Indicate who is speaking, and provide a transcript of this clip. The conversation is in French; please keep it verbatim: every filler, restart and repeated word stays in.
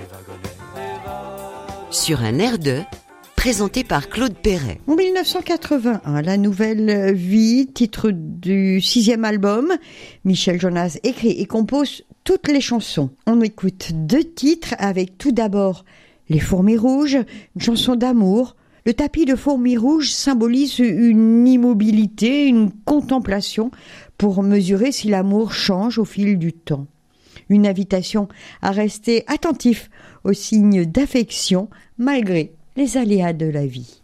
Speaker 1: Sur un air de, présenté par Claude Perret.
Speaker 2: En dix-neuf cent quatre-vingt-un, La Nouvelle Vie, titre du sixième album, Michel Jonas écrit et compose toutes les chansons. On écoute deux titres avec tout d'abord Les Fourmis Rouges, une chanson d'amour. Le tapis de fourmis rouges symbolise une immobilité, une contemplation pour mesurer si l'amour change au fil du temps. Une invitation à rester attentif aux signes d'affection malgré les aléas de la vie.